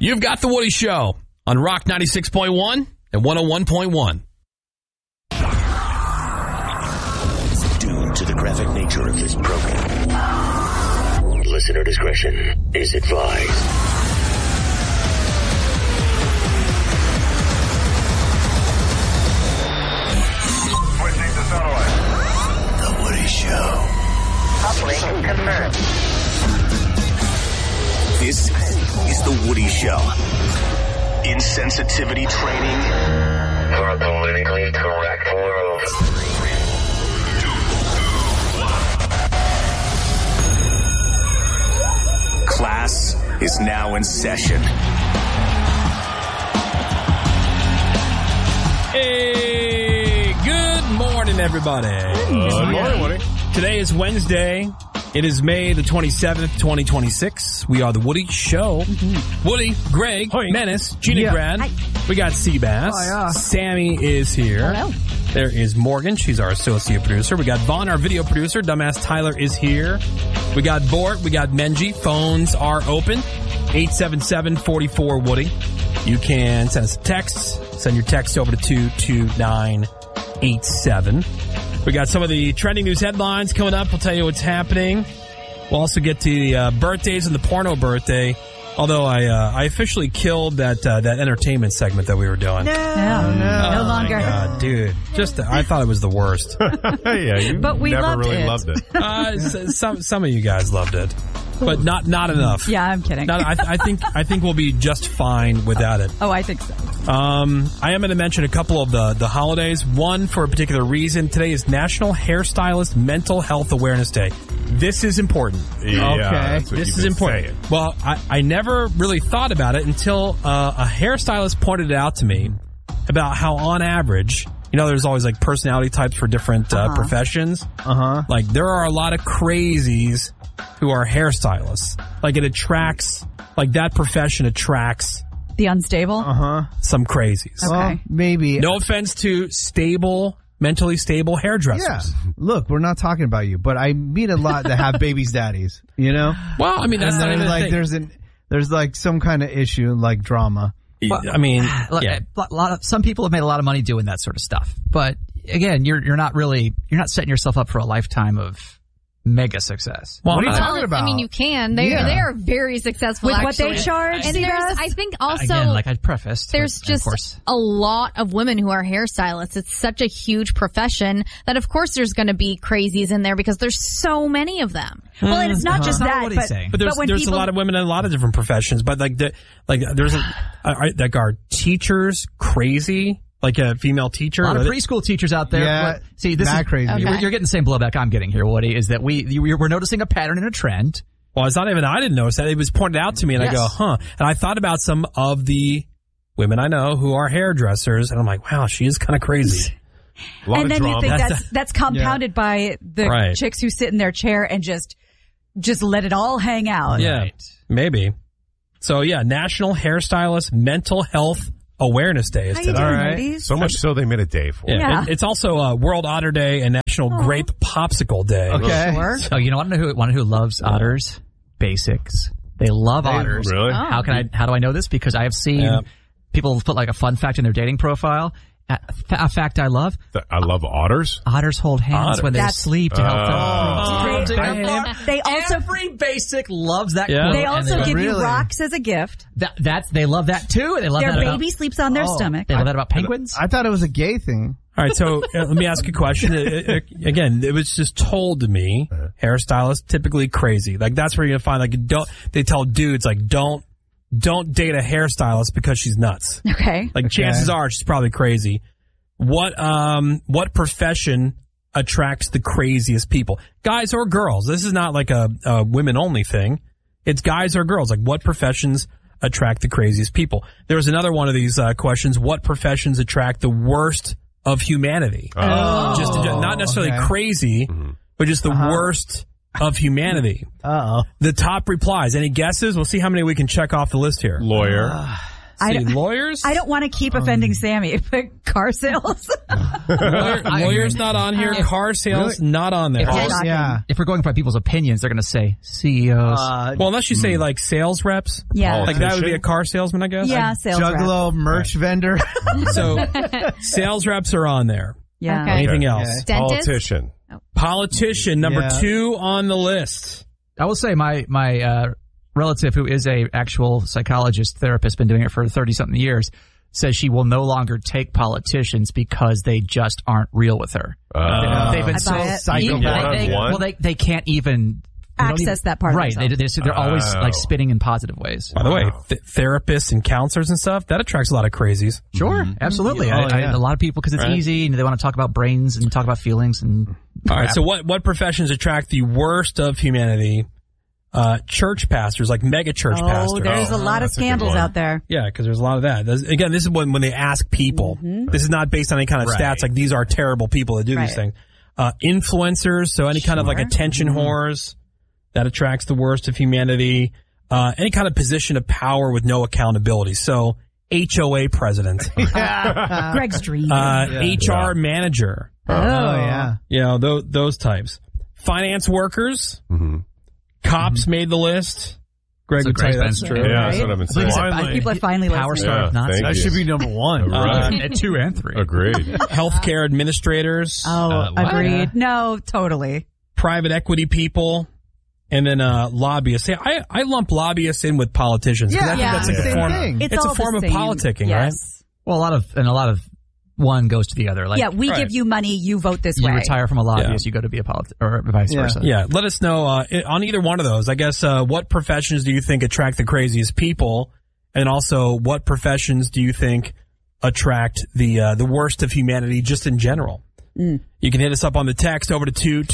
You've got The Woody Show on Rock 96.1 and 101.1. Due to the graphic nature of this program, listener discretion is advised. Switching to satellite. The Woody Show. Uplink confirmed. This is The Woody Show. Insensitivity training For a politically correct world. class is now in session. Hey, good morning, everybody. Good morning, Woody. Today is Wednesday. It is May the 27th, 2026. We are The Woody Show. Mm-hmm. Woody, Greg, Menace, Gina Grad. We got Seabass. Sammy is here. Hello. There is Morgan. She's our associate producer. We got Vaughn, our video producer. Dumbass Tyler is here. We got Bort. We got Menji. Phones are open. 877-44-WOODY. You can send us a text. Send your text over to 22987. We got some of the trending news headlines coming up. We'll tell you what's happening. We'll also get to the birthdays and the porno birthday. Although I officially killed that entertainment segment that we were doing. No longer. My God, dude. I thought it was the worst. Yeah, you But we never loved really it. loved it. Some of you guys loved it, but not enough. Yeah, I'm kidding. I think we'll be just fine without it. Oh, I think so. I am going to mention a couple of the holidays. One for a particular reason. Today is National Hairstylist Mental Health Awareness Day. This is important. Yeah, Okay, that's what this you've is been important. saying. Well, I never really thought about it until a hairstylist pointed it out to me about how, on average, there's always like personality types for different professions. Like there are a lot of crazies who are hairstylists. Like it attracts, like that profession attracts The unstable? some crazies. Okay. Well, maybe. No offense to mentally stable hairdressers. Yeah. Look, we're not talking about you, but I meet a lot that have babies' daddies, Well, I mean, that's and not then, even like, a thing. there's like some kind of issue, like drama. I mean, yeah. Some people have made a lot of money doing that sort of stuff. But again, you're not setting yourself up for a lifetime of mega success. Well, What are you I'm not- talking about? I mean, you can. They are very successful. With what actually. they charge, And there's, I think also Again, like I prefaced, there's of just course. a lot of women who are hairstylists. It's such a huge profession that of course there's going to be crazies in there because there's so many of them. Well, and it's not just That's not that, what he's saying. But there's when a people, lot of women in a lot of different professions. But there's are teachers crazy? Like a female teacher? A lot of preschool teachers out there. Yeah, but see, this not is crazy. You're getting the same blowback I'm getting here, Woody. Is that we're noticing a pattern and a trend. Well, it's not even I didn't notice that. It was pointed out to me, and I Yes. go, huh. And I thought about some of the women I know who are hairdressers, and I'm like, wow, she is kind of crazy. A lot and of then drama. you think that's compounded by the Right. chicks who sit in their chair and just let it all hang out. Yeah, maybe. So, yeah, National Hairstylist Mental Health Awareness Day is How you today. doing, All right. ladies? So much so they made a day for it. Yeah. It's also World Otter Day and National Grape Popsicle Day. Okay. Sure. Oh, you know what? One who loves otters? Basics. They love otters. Really? How do I know this? Because I have seen people put like a fun fact in their dating profile. A fact I love. I love otters. Otters hold hands when they That's- sleep to help them. They also Every basic loves that Yeah. quote. they also and give you Really? rocks as a gift. they love that too. And they love Their that baby about, sleeps on their stomach. They love that about penguins. I thought it was a gay thing. All right, so let me ask you a question. Again, it was just told to me, hairstylists typically crazy. Like that's where you're gonna find they tell dudes like don't date a hairstylist because she's nuts. Okay. Like chances are she's probably crazy. What profession attracts the craziest people? Guys or girls? This is not like a women only thing. It's guys or girls. Like what professions attract the craziest people? There was another one of these questions. What professions attract the worst of humanity? Just not necessarily crazy, but just the worst of humanity. Uh-oh. The top replies. Any guesses? We'll see how many we can check off the list here. Lawyer. Lawyers? I don't want to keep offending Sammy, but car sales. Lawyers not on here. Car sales not on there. If we're going by people's opinions, they're going to say CEOs. Well, unless you say like sales reps. Yeah. Like that would be a car salesman, I guess. Yeah, sales rep. Juggalo, merch vendor. So sales reps are on there. Yeah. Okay. Anything else? Dentist? Politician. Politician, number 2 on the list. I will say my relative, who is a actual psychologist therapist, been doing it for 30-something years, says she will no longer take politicians because they just aren't real with her. They've been so psycho. They can't even access that part. Right. Of They're always like spinning in positive ways. By the way, therapists and counselors and stuff, that attracts a lot of crazies. Sure, absolutely. A lot of people, because it's easy and they want to talk about brains and talk about feelings. And all right, so what professions attract the worst of humanity? Church pastors, like mega church pastors. There's a lot of scandals out there. Yeah, because there's a lot of that. Again, this is when they ask people. This is not based on any kind of stats. Like, these are terrible people that do these things. Influencers, so any kind of like attention whores, that attracts the worst of humanity. Any kind of position of power with no accountability. So HOA president. Greg's dream. HR manager. Yeah. You know, those types. Finance workers. Cops made the list. Greg would tell you that's true. Yeah, that's what I've been saying. People are finally Power listening. star of Nazis. Thank That you. should be number 1. Right. At 2 and 3. Agreed. Healthcare administrators. Agreed. No, totally. Private equity people. And then lobbyists. See, I lump lobbyists in with politicians. 'Cause I think that's like a form. thing. It's a form of politicking, right? Well, a lot of one goes to the other. Like, we give you money, you vote this you way. retire from a lobbyist, you go to be a or vice versa. Yeah, let us know on either one of those. I guess what professions do you think attract the craziest people, and also what professions do you think attract the worst of humanity just in general? You can hit us up on the text over to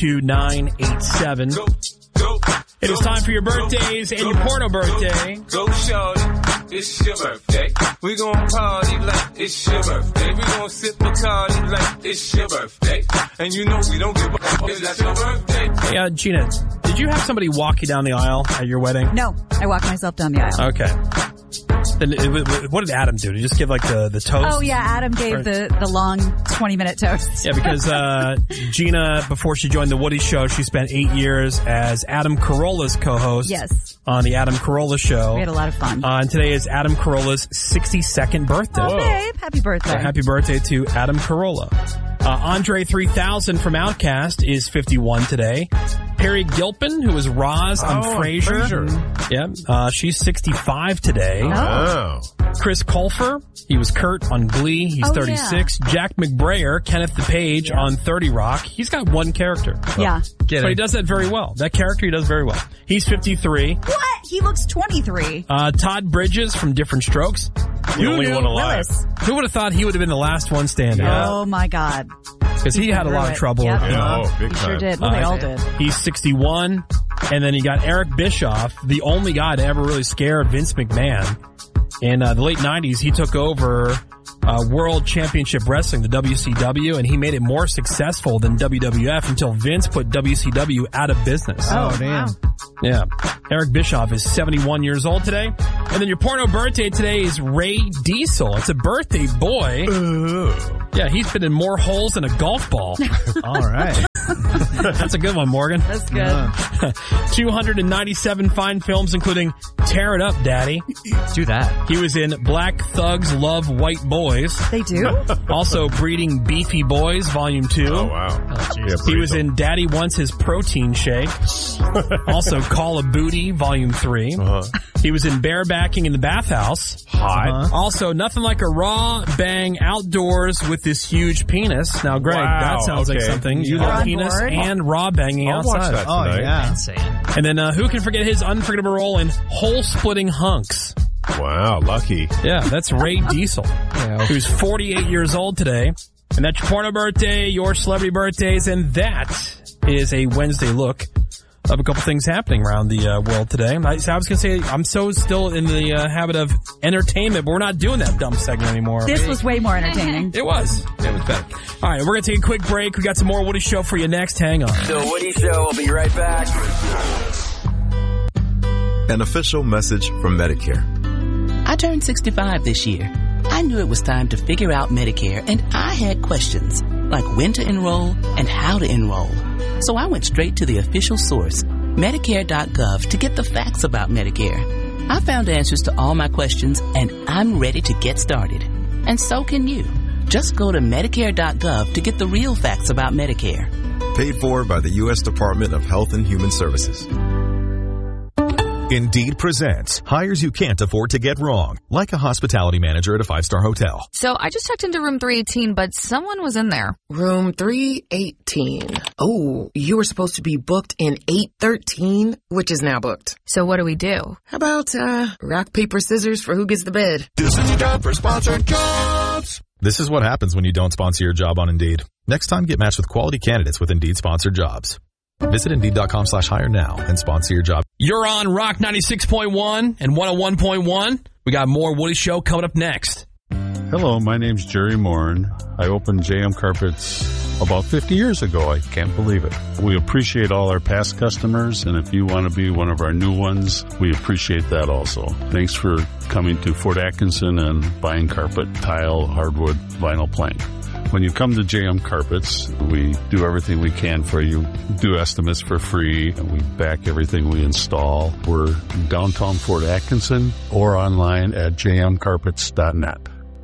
22987. It is time for your birthdays and your porno birthday. Go shorty, it's your birthday. We gon' party like it's your birthday. We gon' sip Bacardi like it's your birthday. And you know we don't give a fuck, it's your birthday. Hey, Gina, did you have somebody walk you down the aisle at your wedding? No, I walked myself down the aisle. Okay. Then what did Adam do? Did he just give like the toast? Oh yeah, Adam gave the long 20-minute toast. Yeah, because Gina, before she joined the Woody Show, she spent 8 years as Adam Carolla's co-host. Yes. On the Adam Carolla Show. We had a lot of fun. And today is Adam Carolla's 62nd birthday. Oh, babe, happy birthday! So happy birthday to Adam Carolla. Andre 3000 from Outkast is 51 today. Perry Gilpin, who was Roz on Frasier. Yeah, she's 65 today. Oh. Chris Colfer, he was Kurt on Glee. He's 36. Yeah. Jack McBrayer, Kenneth DePage on 30 Rock. He's got one character. Yeah. But he does that very well. That character he does very well. He's 53. What? He looks 23. Todd Bridges from Different Strokes. The only one alive. Who would have thought he would have been the last one standing? Oh my God. Because he had a lot of trouble. Yep. Big He time. sure did. Well, they all did. He's 61. And then you got Eric Bischoff, the only guy to ever really scare Vince McMahon. In the late 90s, he took over World Championship Wrestling, the WCW, and he made it more successful than WWF until Vince put WCW out of business. Oh, damn. Yeah. Eric Bischoff is 71 years old today. And then your porno birthday today is Ray Diesel. It's a birthday boy. Yeah, he's been in more holes than a golf ball. All right. That's a good one, Morgan. That's good. 297 fine films, including Tear It Up, Daddy. Do that. He was in Black Thugs Love White Boys. They do? Also, Breeding Beefy Boys, Volume 2. Oh, wow. He was in Daddy Wants His Protein Shake. Also, Call of Booty, Volume 3. He was in Barebacking in the Bathhouse. Hot. Also, Nothing Like a Raw Bang Outdoors with This Huge Penis. Now, Greg, that sounds like something. You love penis and raw banging I'll outside. watch that tonight. Yeah. Insane. And then who can forget his unforgettable role in Hole-Splitting Hunks? Wow, lucky. Yeah, that's Ray Diesel, who's 48 years old today. And that's your porno birthday, your celebrity birthdays, and that is a Wednesday look of a couple things happening around the world today. I was going to say, I'm so still in the habit of entertainment, but we're not doing that dumb segment anymore. This was way more entertaining. It was better. All right, we're going to take a quick break. We got some more Woody Show for you next. Hang on. The Woody Show will be right back. An official message from Medicare. I turned 65 this year. I knew it was time to figure out Medicare, and I had questions, like when to enroll and how to enroll. So I went straight to the official source, Medicare.gov, to get the facts about Medicare. I found answers to all my questions, and I'm ready to get started. And so can you. Just go to Medicare.gov to get the real facts about Medicare. Paid for by the U.S. Department of Health and Human Services. Indeed presents hires you can't afford to get wrong, like a hospitality manager at a 5-star hotel. So I just checked into room 318, but someone was in there. Room 318. Oh, you were supposed to be booked in 813, which is now booked. So what do we do? How about rock, paper, scissors for who gets the bed? This is your job for sponsored jobs. This is what happens when you don't sponsor your job on Indeed. Next time, get matched with quality candidates with Indeed sponsored jobs. Visit Indeed.com/hire now and sponsor your job. You're on Rock 96.1 and 101.1. We got more Woody Show coming up next. Hello, my name's Jerry Morin. I opened JM Carpets about 50 years ago. I can't believe it. We appreciate all our past customers, and if you want to be one of our new ones, we appreciate that also. Thanks for coming to Fort Atkinson and buying carpet, tile, hardwood, vinyl plank. When you come to JM Carpets, we do everything we can for you, do estimates for free, and we back everything we install. We're downtown Fort Atkinson or online at jmcarpets.net.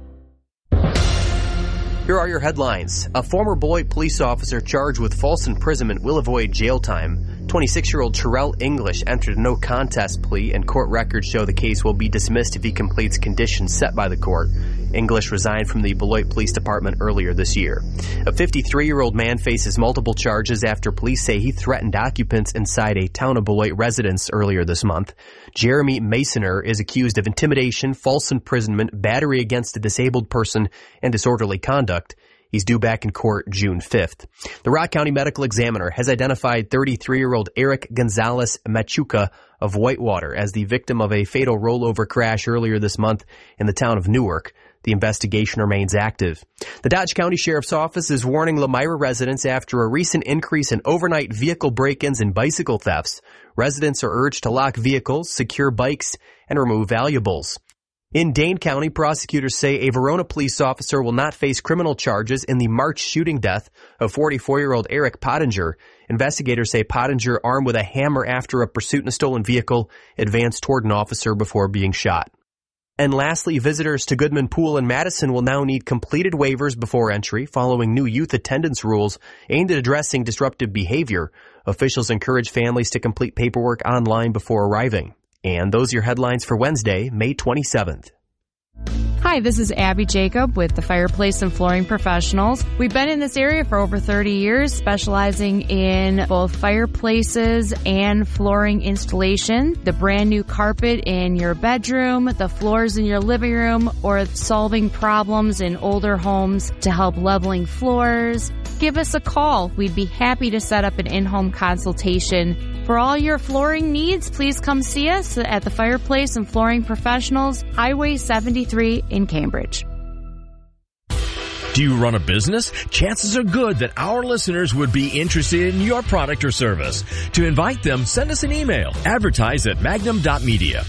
Here are your headlines. A former Beloit police officer charged with false imprisonment will avoid jail time. 26-year-old Terrell English entered a no-contest plea, and court records show the case will be dismissed if he completes conditions set by the court. English resigned from the Beloit Police Department earlier this year. A 53-year-old man faces multiple charges after police say he threatened occupants inside a Town of Beloit residence earlier this month. Jeremy Masoner is accused of intimidation, false imprisonment, battery against a disabled person, and disorderly conduct. He's due back in court June 5th. The Rock County Medical Examiner has identified 33-year-old Eric Gonzalez Machuca of Whitewater as the victim of a fatal rollover crash earlier this month in the town of Newark. The investigation remains active. The Dodge County Sheriff's Office is warning Lamira residents after a recent increase in overnight vehicle break-ins and bicycle thefts. Residents are urged to lock vehicles, secure bikes, and remove valuables. In Dane County, prosecutors say a Verona police officer will not face criminal charges in the March shooting death of 44-year-old Eric Pottinger. Investigators say Pottinger, armed with a hammer after a pursuit in a stolen vehicle, advanced toward an officer before being shot. And lastly, visitors to Goodman Pool in Madison will now need completed waivers before entry following new youth attendance rules aimed at addressing disruptive behavior. Officials encourage families to complete paperwork online before arriving. And those are your headlines for Wednesday, May 27th. Hi, this is Abby Jacob with the Fireplace and Flooring Professionals. We've been in this area for over 30 years, specializing in both fireplaces and flooring installation, the brand new carpet in your bedroom, the floors in your living room, or solving problems in older homes to help leveling floors. Give us a call. We'd be happy to set up an in-home consultation. For all your flooring needs, please come see us at the Fireplace and Flooring Professionals, Highway 73 in Cambridge. Do you run a business? Chances are good that our listeners would be interested in your product or service. To invite them, send us an email. Advertise at magnum.media.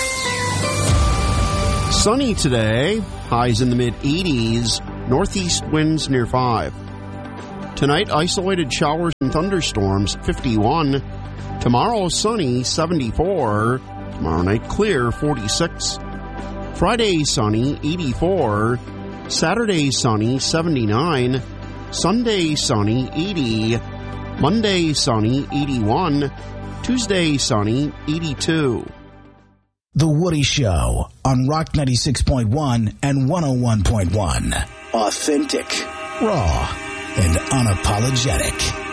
Sunny today. Highs in the mid-80s. Northeast winds near 5. Tonight, isolated showers and thunderstorms, 51. Tomorrow, sunny, 74. Tomorrow night, clear, 46. Friday, sunny, 84. Saturday, sunny, 79. Sunday, sunny, 80. Monday, sunny, 81. Tuesday, sunny, 82. The Woody Show on Rock 96.1 and 101.1. Authentic, raw, and unapologetic.